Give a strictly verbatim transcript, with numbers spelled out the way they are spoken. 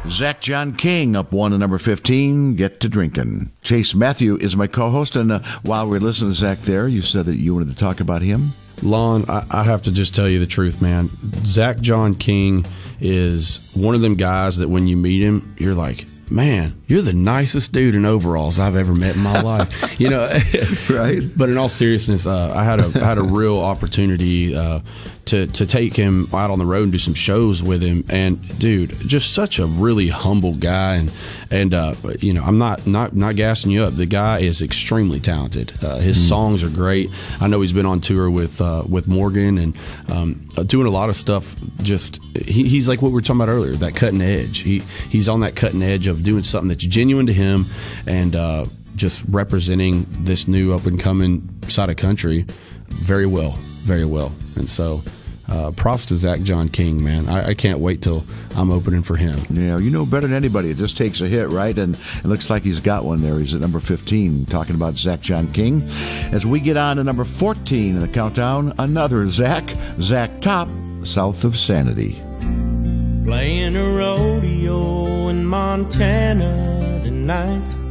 Zach John King up one to number fifteen, Get to Drinkin'. Chase Matthew is my co-host, and uh, while we're listening to Zach there, you said that you wanted to talk about him. Lon, I, I have to just tell you the truth, man. Zach John King is one of them guys that when you meet him, you're like, man, you're the nicest dude in overalls I've ever met in my life. You know, right? But in all seriousness, uh, I had a I had a real opportunity uh, to to take him out on the road and do some shows with him. And dude, just such a really humble guy. And and uh, you know, I'm not not not gassing you up. The guy is extremely talented. Uh, his mm. songs are great. I know he's been on tour with uh, with Morgan and um, doing a lot of stuff. Just he, he's like what we were talking about earlier, that cutting edge. He he's on that cutting edge of doing something that's genuine to him and uh, just representing this new up-and-coming side of country very well, very well. And so uh, props to Zach John King, man. I, I can't wait till I'm opening for him. Yeah, you know better than anybody. It just takes a hit, right? And it looks like he's got one there. He's at number fifteen, talking about Zach John King. As we get on to number fourteen in the countdown, another Zach, Zach Top, South of Sanity. Playing a rodeo in Montana tonight.